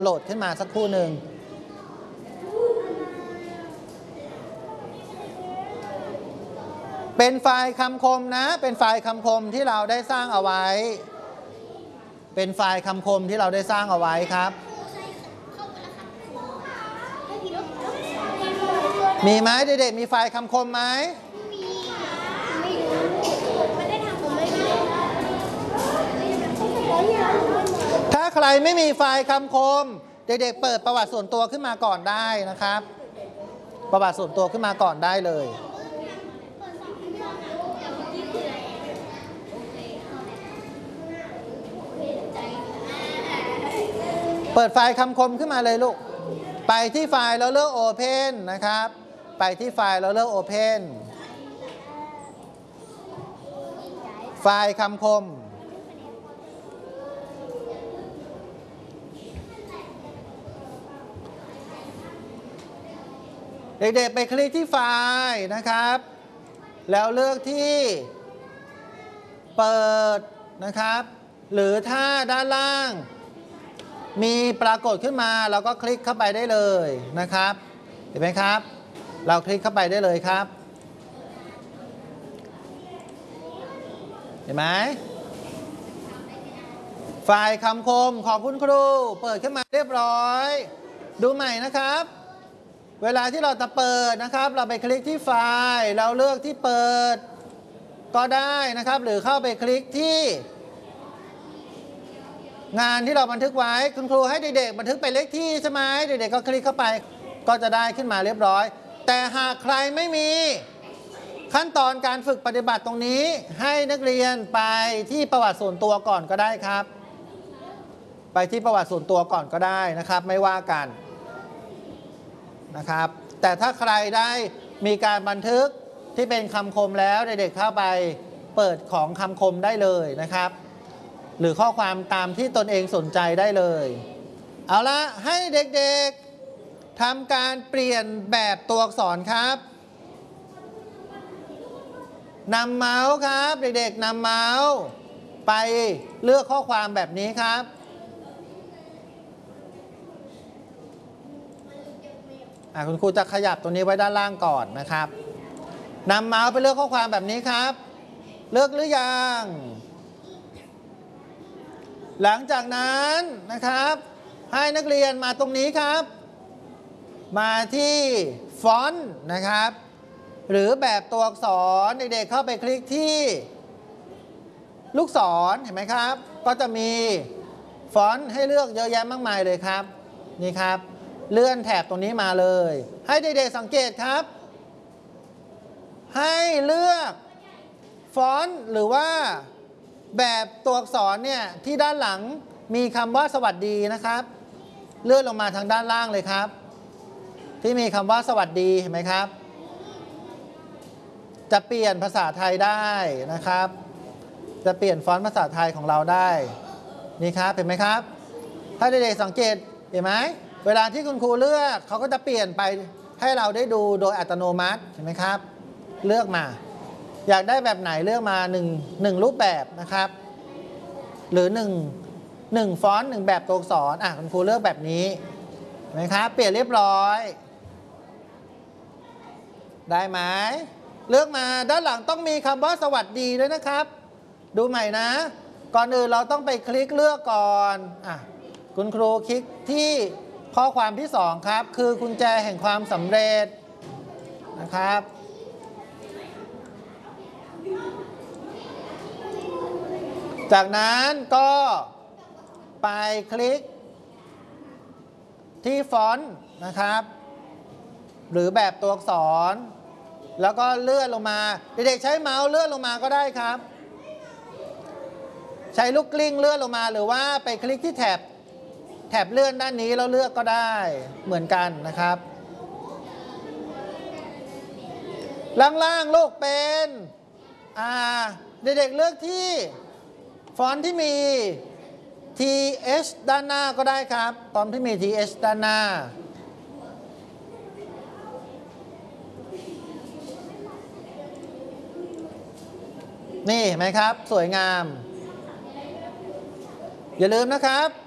โหลดขึ้นมาสักครู่หนึ่งเป็นไฟล์คำคมนะเป็นไฟล์คำคมที่เราได้สร้างเอาไว้เป็นไฟล์คำคมที่เราได้สร้างเอาไว้ครับมีไหมเด็กๆมีไฟล์คำคมไหมถ้าใครไม่มีไฟล์คำคมเด็กๆเปิดประวัติส่วนตัวขึ้นมาก่อนได้นะครับประวัติส่วนตัวขึ้นมาก่อนได้เลยเปิดไฟล์คำคมขึ้นมาเลยลูกไปที่ไฟล์แล้วเลือก Open นะครับไปที่ไฟล์แล้วเลือก Open ไฟล์คำคมเด็กๆไปคลิกที่ไฟล์นะครับแล้วเลือกที่เปิดนะครับหรือถ้าด้านล่างมีปรากฏขึ้นมาเราก็คลิกเข้าไปได้เลยนะครับเห็นไหมครับเราคลิกเข้าไปได้เลยครับเห็นไหมไฟล์คำคมของคุณครูเปิดขึ้นมาเรียบร้อยดูใหม่นะครับเวลาที่เราจะเปิดนะครับเราไปคลิกที่ไฟล์เราเลือกที่เปิดก็ได้นะครับหรือเข้าไปคลิกที่งานที่เราบันทึกไว้คุณครูให้เด็กๆบันทึกไปเลขที่ใช่ไหมเด็กๆก็คลิกเข้าไปก็จะได้ขึ้นมาเรียบร้อยแต่หากใครไม่มีขั้นตอนการฝึกปฏิบัติตรงนี้ให้นักเรียนไปที่ประวัติส่วนตัวก่อนก็ได้ครับไปที่ประวัติส่วนตัวก่อนก็ได้นะครับไม่ว่ากันนะครับแต่ถ้าใครได้มีการบันทึกที่เป็นคำคมแล้วเด็กๆเข้าไปเปิดของคำคมได้เลยนะครับหรือข้อความตามที่ตนเองสนใจได้เลยเอาละให้เด็กๆทำการเปลี่ยนแบบตัวอักษรครับนำเมาส์ครับเด็กๆนำเมาส์ไปเลือกข้อความแบบนี้ครับคุณครูจะขยับตัวนี้ไว้ด้านล่างก่อนนะครับนำเมาส์ไปเลือกข้อความแบบนี้ครับเลือกหรือยังหลังจากนั้นนะครับให้นักเรียนมาตรงนี้ครับมาที่ฟอนต์นะครับหรือแบบตัวอักษรเด็กๆเข้าไปคลิกที่ลูกศรเห็นไหมครับก็จะมีฟอนต์ให้เลือกเยอะแยะมากมายเลยครับนี่ครับเลื่อนแถบตรงนี้มาเลยให้เด็กๆสังเกตครับให้เลือกฟอนต์หรือว่าแบบตัวอักษรเนี่ยที่ด้านหลังมีคำว่าสวัสดีนะครับเลื่อนลงมาทางด้านล่างเลยครับที่มีคำว่าสวัสดีเห็นไหมครับจะเปลี่ยนภาษาไทยได้นะครับจะเปลี่ยนฟอนต์ภาษาไทยของเราได้นี่ครับเห็นไหมครับถ้าเด็กๆสังเกตเห็นไหมเวลาที่คุณครูเลือกเขาก็จะเปลี่ยนไปให้เราได้ดูโดยอัตโนมัติเห็นไหมครับเลือกมาอยากได้แบบไหนเลือกมาหนึ่งรูปแบบนะครับหรือหนึ่งฟอนต์1แบบตัวอักษรคุณครูเลือกแบบนี้เห็นไหมครับเปลี่ยนเรียบร้อยได้ไหมเลือกมาด้านหลังต้องมีคำว่าสวัสดีด้วยนะครับดูใหม่นะก่อนอื่นเราต้องไปคลิกเลือกก่อนคุณครูคลิกที่ข้อความที่2ครับคือกุญแจแห่งความสำเร็จนะครับจากนั้นก็ไปคลิกที่ฟอนต์นะครับหรือแบบตัวอักษรแล้วก็เลื่อนลงมาเด็กๆใช้เมาส์เลื่อนลงมาก็ได้ครับใช้ลูกกลิ้งเลื่อนลงมาหรือว่าไปคลิกที่แถบเลื่อนด้านนี้แล้วเลือกก็ได้เหมือนกันนะครับล่างๆลูกเป็นเด็กๆเลือกที่ฟอนต์ที่มี th ด้านหน้าก็ได้ครับฟอนต์ที่มี th ด้านหน้านี่เห็นไหมครับสวยงามอย่าลืมนะครับ